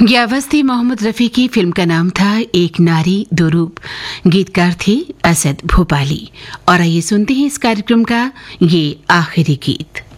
ये आवाज थी मोहम्मद रफी की। फिल्म का नाम था एक नारी दो रूप। गीतकार थे असद भोपाली। और आइए सुनते हैं इस कार्यक्रम का ये आखिरी गीत।